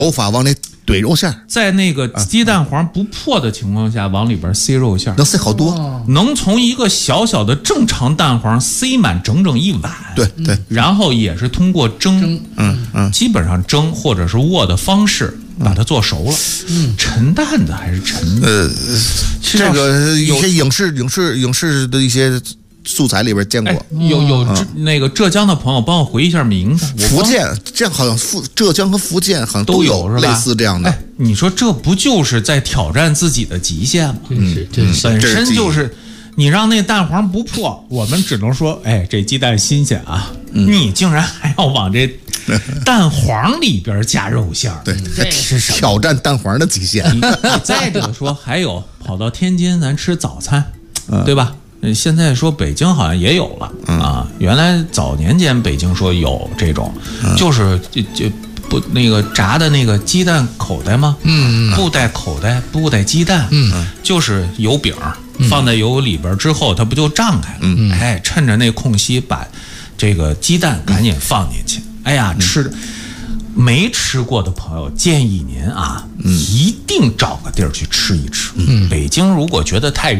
手法往里怼肉馅， 在那个鸡蛋黄不破的情况下，往里边塞肉馅， 能塞好多， 能从一个小小的正常蛋黄塞满整整一碗。 对对， 然后也是通过蒸，基本上蒸或者是握的方式把它做熟了。陈蛋子还是陈这个一些影视的一些素材里边见过。 有那个浙江的朋友帮我回一下名字。 福建这样好像浙江和福建好像都有是吧？ 类似这样的。 哎，你说这不就是在挑战自己的极限吗？ 真是， 本身就是你让那蛋黄不破，我们只能说，哎，这鸡蛋新鲜啊！你竟然还要往这蛋黄里边加肉馅儿， 对， 这是什么？ 挑战蛋黄的极限。 你再者说，还有跑到天津咱吃早餐，对吧？现在说北京好像也有了啊。原来早年间北京说有这种，就是就不那个炸的那个鸡蛋口袋吗？不带口袋，不带鸡蛋，就是油饼放在油里边之后，它不就胀开了？哎，趁着那空隙把这个鸡蛋赶紧放进去。哎呀，没吃过的朋友，建议您啊，一定找个地儿去吃一吃。北京如果觉得太